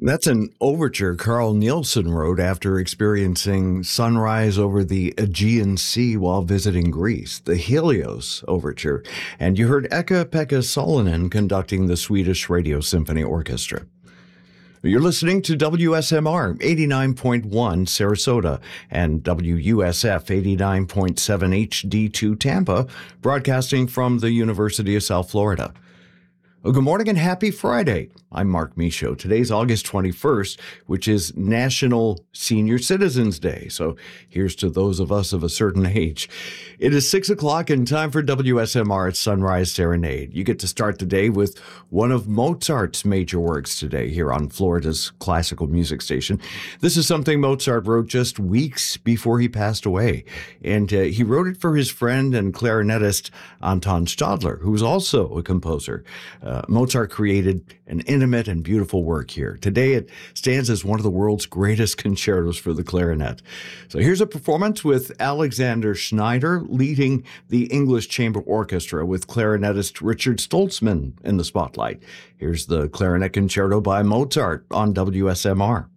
That's an overture Carl Nielsen wrote after experiencing sunrise over the Aegean Sea while visiting Greece, the Helios Overture. And you heard Eka-Pekka Salonen conducting the Swedish Radio Symphony Orchestra. You're listening to WSMR 89.1 Sarasota and WUSF 89.7 HD2 Tampa, broadcasting from the University of South Florida. Well, good morning and happy Friday. I'm Mark Michaud. Today's August 21st, which is National Senior Citizens Day. So here's to those of us of a certain age. It is 6 o'clock and time for WSMR at Sunrise Serenade. You get to start the day with one of Mozart's major works today here on Florida's classical music station. This is something Mozart wrote just weeks before he passed away. And he wrote it for his friend and clarinetist Anton Stadler, who was also a composer. Mozart created an intimate and beautiful work here. Today it stands as one of the world's greatest concertos for the clarinet. So here's a performance with Alexander Schneider leading the English Chamber Orchestra with clarinetist Richard Stoltzman in the spotlight. Here's the Clarinet Concerto by Mozart on WSMR.